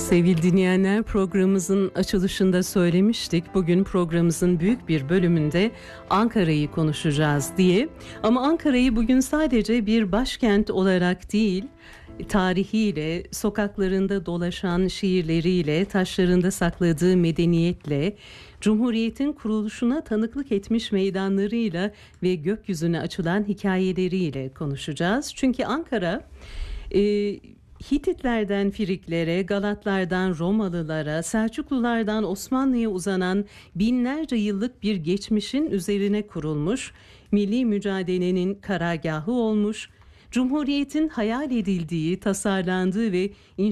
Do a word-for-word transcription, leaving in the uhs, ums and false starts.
Sevgili dinleyenler, programımızın açılışında söylemiştik. Bugün programımızın büyük bir bölümünde Ankara'yı konuşacağız diye. Ama Ankara'yı bugün sadece bir başkent olarak değil, tarihiyle, sokaklarında dolaşan şiirleriyle, taşlarında sakladığı medeniyetle, Cumhuriyet'in kuruluşuna tanıklık etmiş meydanlarıyla ve gökyüzüne açılan hikayeleriyle konuşacağız. Çünkü Ankara e, Hititlerden Firiklere, Galatlardan Romalılara, Selçuklulardan Osmanlı'ya uzanan binlerce yıllık bir geçmişin üzerine kurulmuş, milli mücadelenin karargahı olmuş, Cumhuriyet'in hayal edildiği, tasarlandığı ve